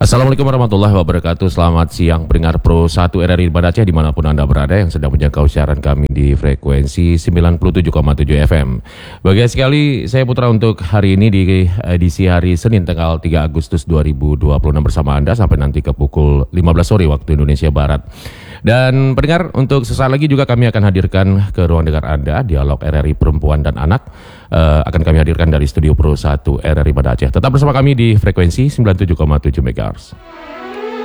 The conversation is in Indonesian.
Assalamualaikum warahmatullahi wabarakatuh. Selamat siang pendengar Pro 1 RRI Banda Aceh dimanapun Anda berada yang sedang menjangkau siaran kami di frekuensi 97,7 FM. Bahagia sekali saya Putra untuk hari ini di edisi hari Senin tanggal 3 Agustus 2026 bersama Anda sampai nanti ke pukul 15 sore waktu Indonesia Barat. Dan pendengar, untuk sesaat lagi juga kami akan hadirkan ke ruang dengar Anda dialog RRI Perempuan dan Anak akan kami hadirkan dari studio Pro 1 RRI Banda Aceh. Tetap bersama kami di frekuensi 97,7 MHz.